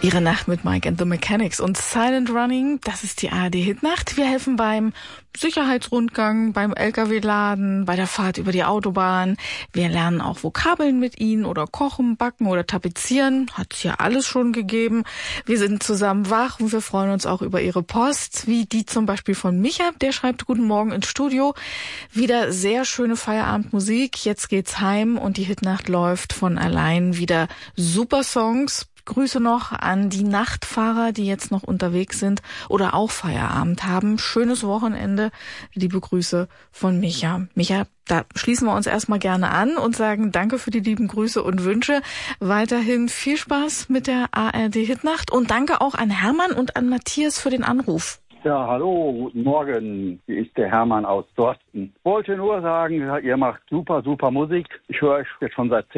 Ihre Nacht mit Mike and the Mechanics und Silent Running, das ist die ARD-Hitnacht. Wir helfen beim Sicherheitsrundgang, beim LKW-Laden, bei der Fahrt über die Autobahn. Wir lernen auch Vokabeln mit Ihnen oder kochen, backen oder tapezieren. Hat's ja alles schon gegeben. Wir sind zusammen wach und wir freuen uns auch über Ihre Post, wie die zum Beispiel von Micha. Der schreibt: Guten Morgen ins Studio. Wieder sehr schöne Feierabendmusik. Jetzt geht's heim und die Hitnacht läuft von allein. Wieder super Songs. Grüße noch an die Nachtfahrer, die jetzt noch unterwegs sind oder auch Feierabend haben. Schönes Wochenende. Liebe Grüße von Micha. Micha, da schließen wir uns erstmal gerne an und sagen danke für die lieben Grüße und Wünsche. Weiterhin viel Spaß mit der ARD-Hitnacht und danke auch an Hermann und an Matthias für den Anruf. Ja, hallo, guten Morgen. Hier ist der Hermann aus Dorsten. Wollte nur sagen, ihr macht super Musik. Ich höre euch jetzt schon seit